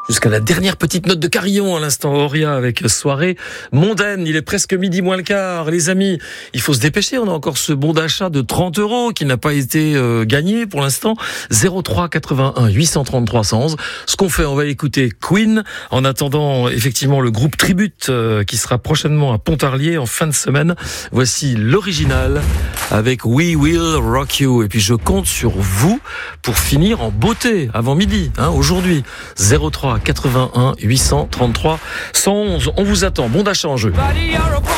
Jusqu'à la dernière petite note de carillon à l'instant, Auria avec soirée mondaine. Il est presque midi moins le quart. Les amis, il faut se dépêcher. On a encore ce bon d'achat de 30 € qui n'a pas été gagné pour l'instant. 03 81 833 111. Ce qu'on fait, on va écouter Queen. En attendant, effectivement, le groupe Tribute qui sera prochainement à Pontarlier en fin de semaine. Voici l'original avec We Will Rock You. Et puis je compte sur vous pour finir en beauté avant midi, aujourd'hui. 03 81 833 111. On vous attend. Bon d'achat en jeu.